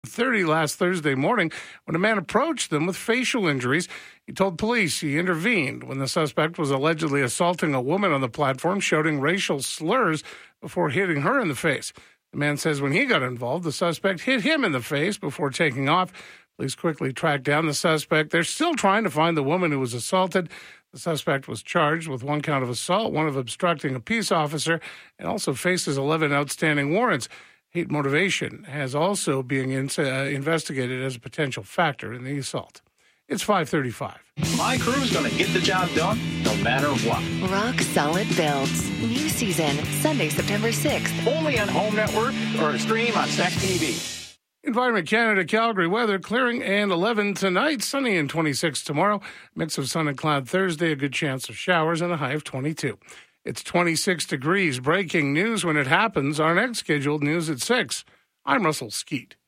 30 last Thursday morning when a man approached them with facial injuries. He told police he intervened when the suspect was allegedly assaulting a woman on the platform, shouting racial slurs before hitting her in the face. The man says when he got involved, the suspect hit him in the face before taking off. Police quickly tracked down the suspect. They're still trying to find the woman who was assaulted. The suspect was charged with 1 count of assault, 1 of obstructing a peace officer, and also faces 11 outstanding warrants. Hate motivation has also being investigated as a potential factor in the assault. It's 5:35. My crew's going to get the job done no matter what. Rock Solid Builds. New season, Sunday, September 6th. Only on Home Network or stream on SEC TV. Environment Canada, Calgary weather, clearing and 11 tonight, sunny and 26 tomorrow. Mix of sun and cloud Thursday, a good chance of showers and a high of 22. It's 26 degrees. Breaking news when it happens. Our next scheduled news at 6. I'm Russell Skeet.